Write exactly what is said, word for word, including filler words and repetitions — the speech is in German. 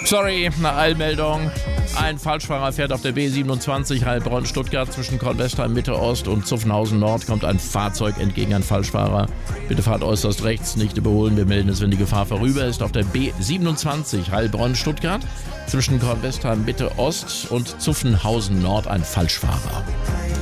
Sorry, eine Eilmeldung. Ein Falschfahrer fährt auf der B siebenundzwanzig Heilbronn-Stuttgart zwischen Kornwestheim Mitte Ost und Zuffenhausen Nord. Kommt ein Fahrzeug entgegen, ein Falschfahrer. Bitte fahrt äußerst rechts, nicht überholen. Wir melden es, wenn die Gefahr vorüber ist. Auf der B siebenundzwanzig Heilbronn-Stuttgart zwischen Kornwestheim Mitte Ost und Zuffenhausen Nord ein Falschfahrer.